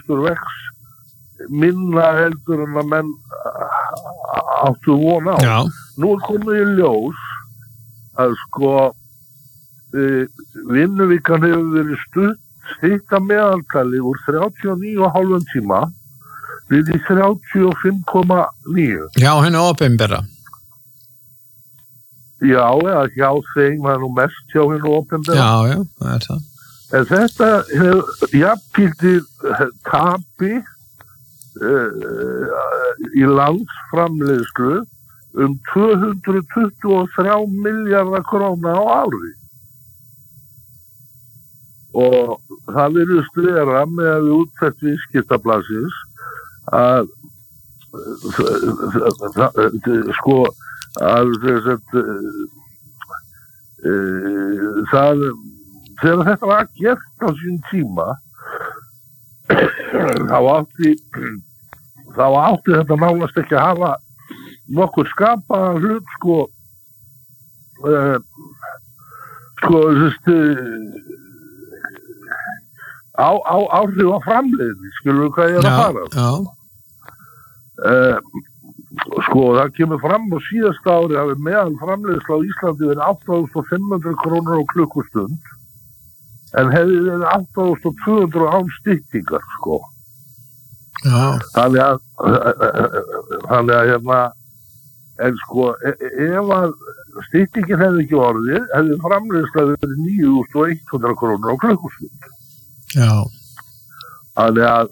hagvöxtur vex minna heldur en að menn áttu von á. Já. Nú komið í ljós að sko vinnuvikan hefur verið stytt að meðaltali úr 39,5 tíma við í 35,9. Já, henni opinbera. Já, eða hjá þeim, það nú mest hjá henni opinbera. Já, það það. En þetta hefur jafngildir tapi í landsframleiðslu 223 milljarða króna á ári. Og það virðist vera með að útsett viðskiptablaðsins að sko að það þegar þetta var gert á sín tíma þá átti þetta nánast ekki að hafa nokkur skapaðan hlut áhrif á framleiðni, skilur við hvað ég er að fara. Já. Það kemur fram á síðasta ári hafi meðal framleiðsla á Íslandi verið 8.500 krónur á klukkustund en hefði verið 8.200 án styttingar, Já. Þannig að en ef að styttingin hefði ekki orðið, hefði framleiðsla verið 9.100 krónur á klukkustund. Já. Þannig að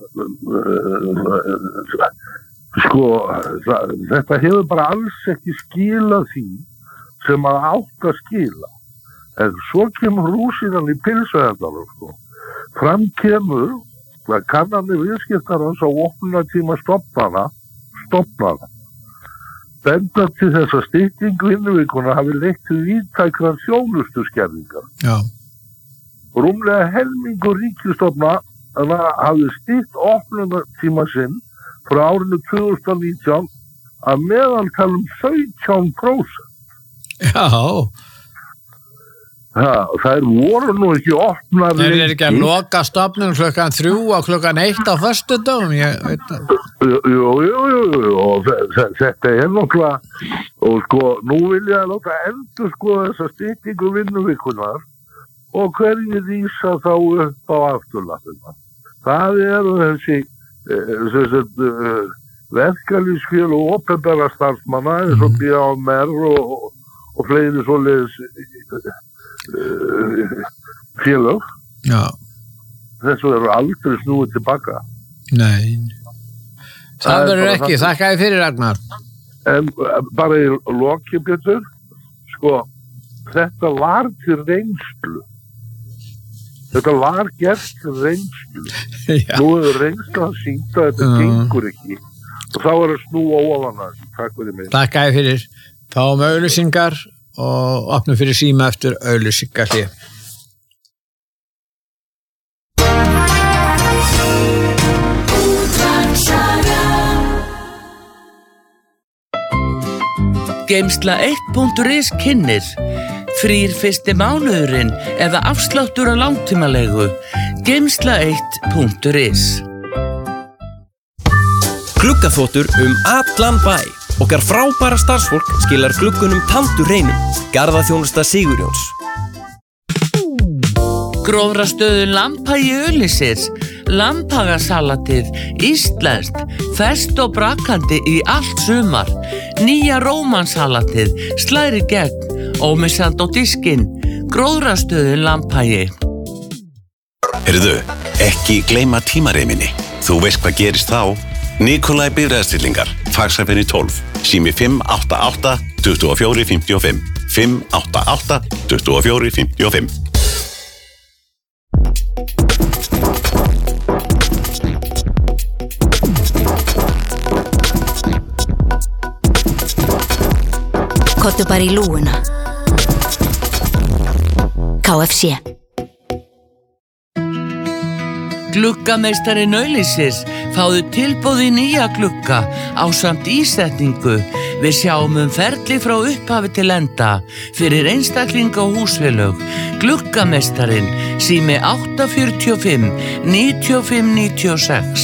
þetta hefur bara alls ekki skilað því sem að átt að skila. En svo kemur rúsínan í pylsuendanum, Fram kemur að kannanir viðskiptarans á opnunartíma stofnana benda til þess að stytting vinnuvikuna hafi leitt til víðtækrar þjónustuskerðingar. Já. Rúmlega helmingur ríkisstofnana hafi stytt opnunartíma sinn frá árinu 2019 að meðaltalum 17%. Já. Það voru nú ekki opnar Þeir eru ekki að loka stofnun klukkan 3 og klukkan 1 á föstudögum, ég veit það. Jú, og þetta náttúrulega, og nú vil ég að láta endurskoða þessa styttingu vinnuvikunar og hverju vísa þá upp á afturlappina. Það eru þessi verkalýðsfélög og opinbera starfsmanna eins og BAMR og fleiri svoleiðis félög. Já. Þessu eru aldrei snúið tilbaka. Nei. Það verður ekki, þakka þér fyrir, Ragnar. En bara í loki, Pétur, þetta var til reynslu. Þetta var gert til reynslu. Já. Nú hefur reynslan sýnt að þetta gengur ekki. Og þá er að snúa ofan að þessu. Takk fyrir mig. Þakka þér fyrir. Fáum auglýsingar og opnum fyrir síma eftir auglýsingahlé. Geimsla1.is kynnir frýr fyrsti mánuðurinn eða afsláttur á langtímalegu. Geimsla1.is. Gluggaþvottur allan bæ. Okkar frábæra starfsfólk skilar gluggunum tandur hreinum. Garðaþjónusta Sigurjóns. Grófrastöðu Lambhagi Öllisir. Lambhagasalatið, íslenskt, ferskt og brakandi í allt sumar. Nýja rómansalatið, slæri gegn, ómissandi á diskinn. Grófrastöðu Lambhagi. Heyrðu, ekki gleyma tímareiminni. Þú veist hvað gerist þá? Nikolai Bifreiðastillingar, Faxafenni 12, sími 588 24 55, 588 24 55. Kottu bara í lúguna. KFC. Gluggameistari Nauðlýsis, fáðu tilboð í nýja glugga ásamt ísetningu. Við sjáum ferli frá upphafi til enda fyrir einstaklinga og húsfélög. Gluggameistarinn, sími 845 95 96.